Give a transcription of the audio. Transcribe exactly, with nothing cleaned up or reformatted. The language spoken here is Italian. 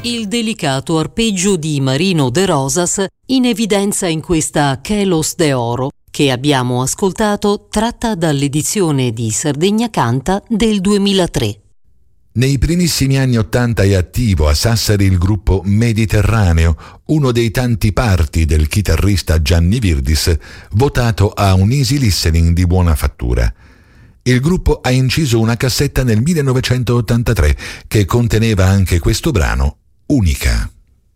Il delicato arpeggio di Marino de Rosas in evidenza in questa Chelos de Oro che abbiamo ascoltato, tratta dall'edizione di Sardegna Canta del duemilatré. Nei primissimi anni Ottanta è attivo a Sassari il gruppo Mediterraneo, uno dei tanti parti del chitarrista Gianni Virdis, votato a un easy listening di buona fattura. Il gruppo ha inciso una cassetta nel millenovecentottantatré che conteneva anche questo brano, Unica.